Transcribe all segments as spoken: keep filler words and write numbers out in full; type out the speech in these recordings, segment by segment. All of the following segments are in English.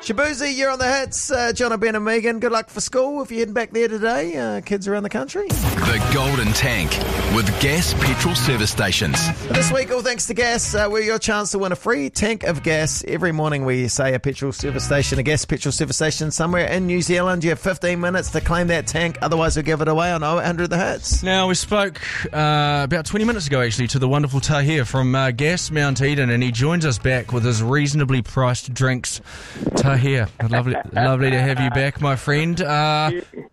Shabuzi, you're on the hits. Uh, John, Ben and Megan, good luck for school if you're heading back there today. Uh, kids around the country. The Golden Tank with Gas Petrol Service Stations. This week, all thanks to Gas, uh, we're your chance to win a free tank of gas. Every morning we say a petrol service station, a gas petrol service station somewhere in New Zealand. You have fifteen minutes to claim that tank, otherwise we'll give it away on oh eight hundred The Hits. Now, we spoke uh, about twenty minutes ago, actually, to the wonderful Tahir from uh, Gas Mount Eden, and he joins us back with his reasonably priced drinks. Tahir, lovely, lovely to have you back, my friend. Uh,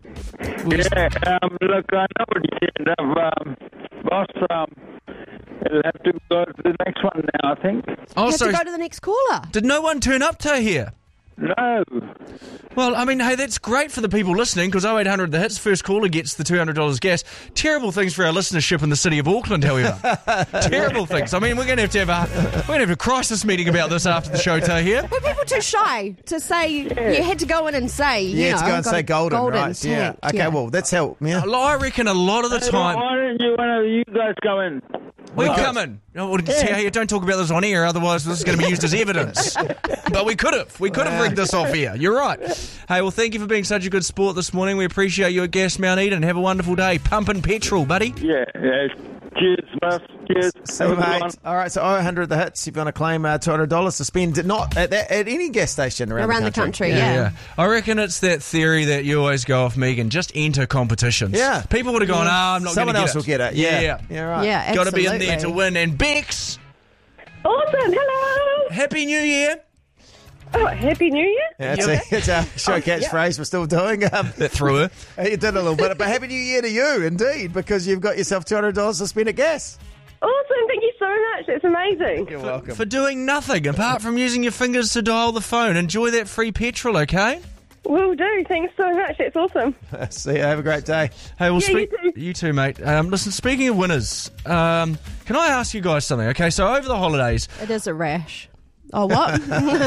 Yeah, um, look, I know what you said. Um, boss, um, it'll have to go to the next one now, I think. oh, You have so to go to the next caller. did no one turn up, Tahir? No. Well, I mean, hey, that's great for the people listening, because oh eight hundred The Hits, first caller gets the two hundred dollars gas. Terrible things for our listenership in the city of Auckland, however. Terrible things. I mean, we're going to have to have a we're going to have a crisis meeting about this after the show, Tahir. Were people too shy to say, you had to go in and say, you Yeah, know, to go and I've got say a golden, golden right? Yeah. tank, Okay, yeah. well, that's how. Yeah. Well, I reckon a lot of the time... Why don't you, one of you guys go in? We'll come in. Oh, well, Tahir, don't talk about this on air, otherwise this is going to be used as evidence. But we could have. We could have rigged this off here. You're right. Hey, well, thank you for being such a good sport this morning. We appreciate you at Gas Mount Eden. Have a wonderful day. Pumping petrol, buddy. Yeah, yeah. Cheers, boss. Cheers. See Have you, a good mate. one. All right, so oh eight hundred The Hits. If you want to claim uh, two hundred dollars to spend, not at, that, at any gas station around, Around the country, yeah. I reckon it's that theory that you always go off, Megan. Just enter competitions. Yeah. People would have gone, ah, I'm not going to Someone get else it. will get it. Yeah, Yeah, yeah, right. Yeah, Got to be in absolutely. there to win. And Bex, Awesome, hello! Happy New Year. Oh, Happy New Year! Yeah, it's, a, it's a show catchphrase we're still doing. Um, That threw her. you did a little bit, but Happy New Year to you, indeed, because you've got yourself two hundred dollars to spend at gas. Awesome, thank you so much, that's amazing. You're welcome. For doing nothing apart from using your fingers to dial the phone. Enjoy that free petrol, okay? Will do, thanks so much, that's awesome. See you. Have a great day. Hey, well, Yeah, speak, you too. you too, mate. Um, listen, speaking of winners, um, can I ask you guys something? Okay, so over the holidays, It is a rash. Oh, what?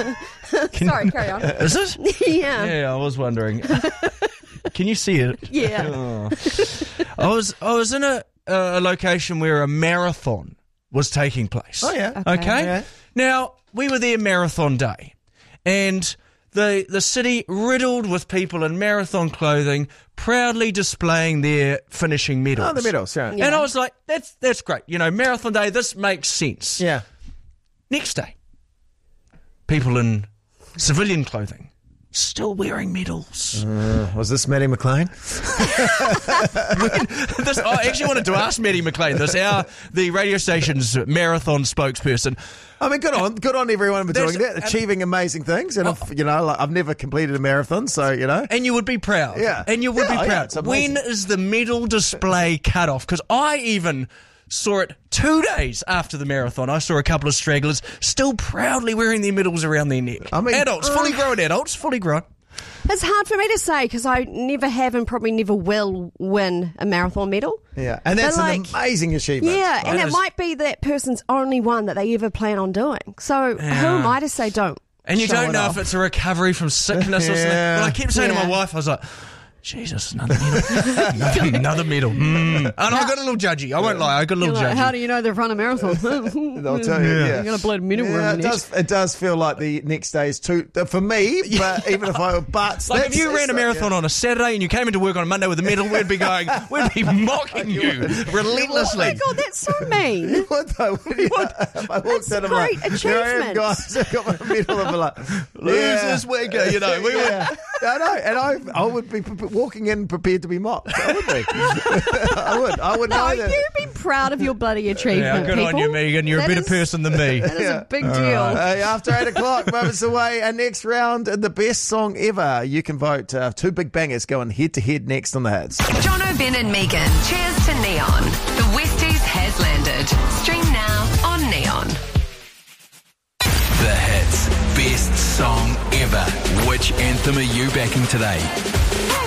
Sorry, carry on. is it? yeah. Yeah, I was wondering. Can you see it? Yeah. Oh. I was I was in a, a location where a marathon was taking place. Oh, yeah. Okay. Okay. Yeah. Now we were there marathon day, and the the city riddled with people in marathon clothing, proudly displaying their finishing medals. Oh, the medals, yeah. Yeah. And I was like, that's that's great. You know, marathon day. This makes sense. Yeah. Next day, people in civilian clothing still wearing medals. Was this Maddie McLean? This, I actually wanted to ask Maddie McLean this, our the radio station's marathon spokesperson. I mean, good on, good on everyone for There's- doing that, achieving amazing things. And if, you know, like, I've never completed a marathon, so you know. And you would be proud. Yeah. And you would Yeah, be yeah, proud. it's amazing. When is the medal display cut off? Because I even saw it two days after the marathon. I saw a couple of stragglers still proudly wearing their medals around their neck. I mean- adults, fully grown adults, fully grown. It's hard for me to say because I never have and probably never will win a marathon medal. Yeah, and that's But, an like, amazing achievement. Yeah, and That it is- might be that person's only one that they ever plan on doing. So who am I to say don't? And you show don't it know off. if it's a recovery from sickness or something. Yeah. But I kept saying to Yeah. my wife, I was like, Jesus, another medal. another, another medal. Mm. And I got a little judgy. I won't lie. I got a little You're like, judgy. how do you know they've run a marathon? I'll tell you. Yeah, You're going to blow a medal Yeah, around it the does. It does feel like the next day is too for me. But even if I, but Like that's- if you ran a that's- marathon yeah. on a Saturday and you came into work on a Monday with a medal, we'd be going, we'd be mocking you Oh my relentlessly. God, that's so mean. What though? What do you- if I walked That's in, I'm great like, here I am, achievement. guys. I got my medal. I'm like, Losers wigger, you know. We would. yeah. I know, and I, I would be p- walking in prepared to be mocked. I would be. I would. I would No, know that. you be proud of your bloody achievement, Yeah, good on people. you, Megan. You're That a better is- person than me. That is Yeah. a big deal. Hey, after eight o'clock, moments away, our next round, the best song ever. You can vote. Uh, two big bangers going head to head next on the Hits. John O'Ben and Megan. Cheers to Neon. The Westies has landed. Stream now on Neon. The Hits. Best song ever. Which anthem are you backing today?